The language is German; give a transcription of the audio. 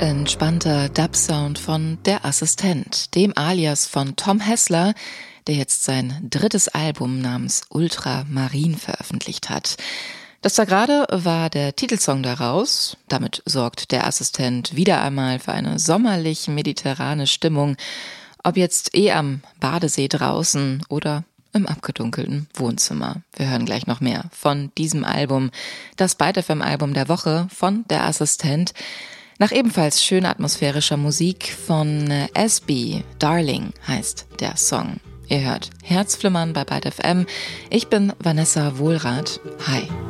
Entspannter Dub-Sound von Der Assistent, dem Alias von Tom Hessler, der jetzt sein drittes Album namens Ultramarin veröffentlicht hat. Das da gerade war der Titelsong daraus. Damit sorgt Der Assistent wieder einmal für eine sommerlich-mediterrane Stimmung, ob jetzt am Badesee draußen oder im abgedunkelten Wohnzimmer. Wir hören gleich noch mehr von diesem Album, das Byte FM Album der Woche von Der Assistent. Nach ebenfalls schön atmosphärischer Musik von SB, Darling heißt der Song. Ihr hört Herzflimmern bei Byte FM. Ich bin Vanessa Wohlrath. Hi.